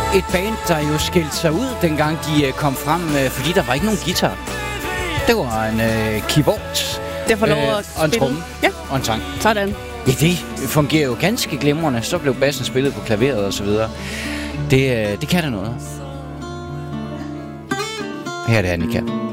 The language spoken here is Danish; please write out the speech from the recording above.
Et band, der jo skilte sig ud, dengang de kom frem, fordi der var ikke nogen guitar. Det var en keyboard, Det får lov at og en spille. tromme, Ja, og en sang. sådan. Ja, det fungerer jo ganske glimrende. Så blev bassen spillet på klaveret og så videre. Det kan da noget. Her er det Annika.